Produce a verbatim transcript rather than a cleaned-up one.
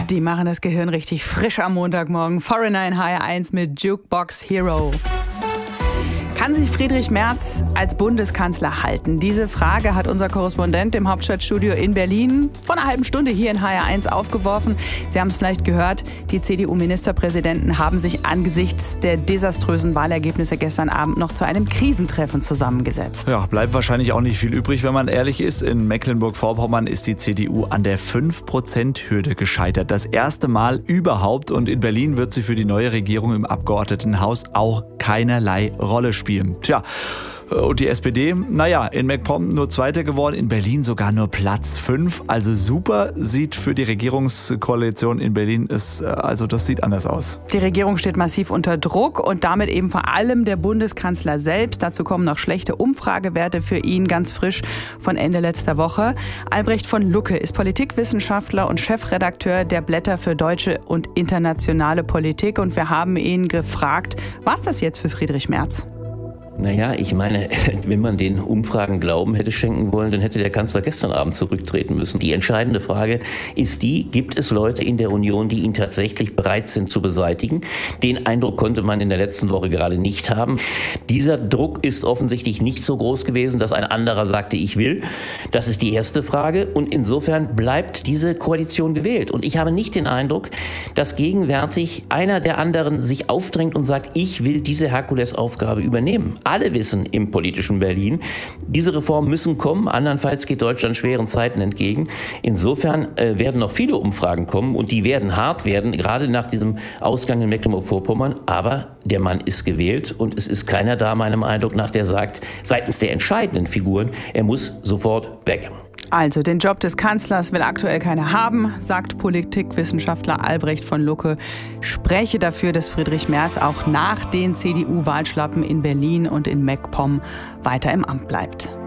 Die machen das Gehirn richtig frisch am Montagmorgen. Foreigner in H R eins mit Jukebox Hero. Kann sich Friedrich Merz als Bundeskanzler halten? Diese Frage hat unser Korrespondent im Hauptstadtstudio in Berlin vor einer halben Stunde hier in H R eins aufgeworfen. Sie haben es vielleicht gehört, die C D U-Ministerpräsidenten haben sich angesichts der desaströsen Wahlergebnisse gestern Abend noch zu einem Krisentreffen zusammengesetzt. Ja, bleibt wahrscheinlich auch nicht viel übrig, wenn man ehrlich ist. In Mecklenburg-Vorpommern ist die C D U an der fünf Prozent Hürde gescheitert. Das erste Mal überhaupt. Und in Berlin wird sie für die neue Regierung im Abgeordnetenhaus auch keinerlei Rolle spielen. Tja, und die S P D, naja, in MacPom nur Zweiter geworden, in Berlin sogar nur Platz fünf. Also super, sieht für die Regierungskoalition in Berlin, ist, also das sieht anders aus. Die Regierung steht massiv unter Druck und damit eben vor allem der Bundeskanzler selbst. Dazu kommen noch schlechte Umfragewerte für ihn, ganz frisch von Ende letzter Woche. Albrecht von Lucke ist Politikwissenschaftler und Chefredakteur der Blätter für deutsche und internationale Politik. Und wir haben ihn gefragt, was das jetzt für Friedrich Merz? Naja, ich meine, wenn man den Umfragen Glauben hätte schenken wollen, dann hätte der Kanzler gestern Abend zurücktreten müssen. Die entscheidende Frage ist die, gibt es Leute in der Union, die ihn tatsächlich bereit sind zu beseitigen? Den Eindruck konnte man in der letzten Woche gerade nicht haben. Dieser Druck ist offensichtlich nicht so groß gewesen, dass ein anderer sagte, ich will. Das ist die erste Frage. Und insofern bleibt diese Koalition gewählt. Und ich habe nicht den Eindruck, dass gegenwärtig einer der anderen sich aufdrängt und sagt, ich will diese Herkulesaufgabe übernehmen. Alle wissen im politischen Berlin, diese Reformen müssen kommen, andernfalls geht Deutschland schweren Zeiten entgegen. Insofern äh, werden noch viele Umfragen kommen und die werden hart werden, gerade nach diesem Ausgang in Mecklenburg-Vorpommern. Aber der Mann ist gewählt und es ist keiner da, meinem Eindruck nach, der sagt, seitens der entscheidenden Figuren, er muss sofort weg. Also, den Job des Kanzlers will aktuell keiner haben, sagt Politikwissenschaftler Albrecht von Lucke. Spreche dafür, dass Friedrich Merz auch nach den C D U-Wahlschlappen in Berlin und in MacPom weiter im Amt bleibt.